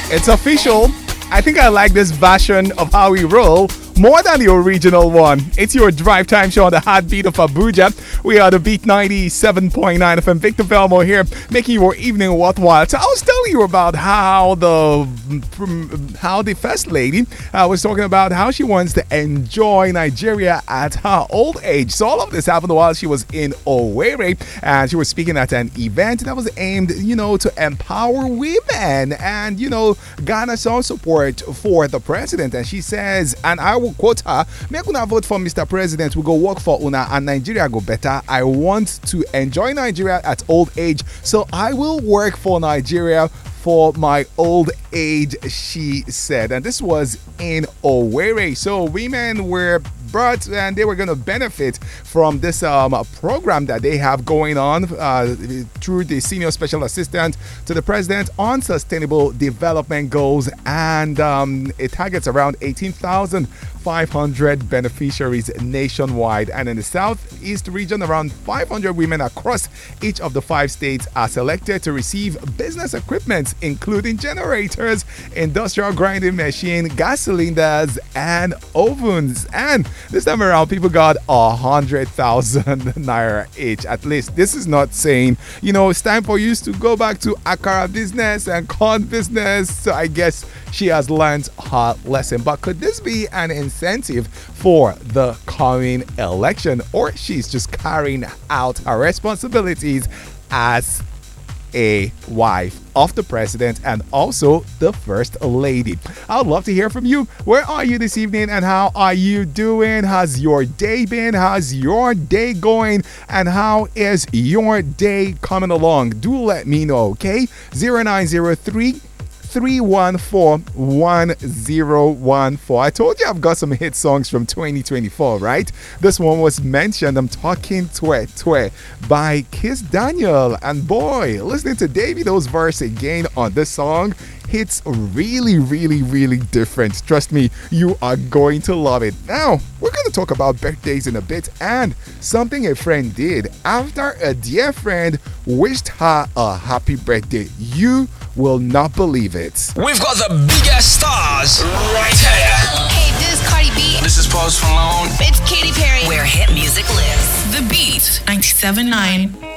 It's official. I think I like this version of how we roll more than the original one. It's your drive time show on the heartbeat of Abuja. We are the Beat 97.9 FM. Victor Velmo here, making your evening worthwhile. So I was telling you about how the first lady was talking about how she wants to enjoy Nigeria at her old age. So all of this happened while she was in Owerri, and she was speaking at an event that was aimed, to empower women and, garner some support for the president. And she says, and I will quote her, "Make una vote for Mr. President. We go work for una and Nigeria go better. I want to enjoy Nigeria at old age, so I will work for Nigeria for my old age," she said. And this was in Owerri. So women were brought and they were going to benefit from this program that they have going on through the Senior Special Assistant to the President on Sustainable Development Goals, and it targets around 18,500 beneficiaries nationwide. And in the Southeast region, around 500 women across each of the 5 states are selected to receive business equipment, including generators, industrial grinding machine, gas cylinders, and ovens. And this time around, people got 100,000 naira each. At least this is not saying, it's time for you to go back to akara business and corn business. So I guess she has learned her lesson. But could this be an incentive for the coming election? Or she's just carrying out her responsibilities as a wife of the president and also the first lady? I would love to hear from you. Where are you this evening and how are you doing? How's your day been? How's your day going? And how is your day coming along? Do let me know, okay? 0903 314-1014. I told you I've got some hit songs from 2024, right? This one was mentioned. I'm talking Twe Twe by Kiss Daniel. And boy, listening to Davido's verse again on this song, it's really, really, really different. Trust me, you are going to love it. Now, we're going to talk about birthdays in a bit and something a friend did after a dear friend wished her a happy birthday. You will not believe it. We've got the biggest stars right here. Hey, this is Cardi B. This is Post Malone. It's Katy Perry. Where hit music lives. The Beat 97.9.